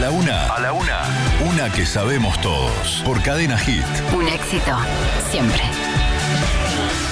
la una, una que sabemos todos. Por Cadena Hit. Un éxito siempre.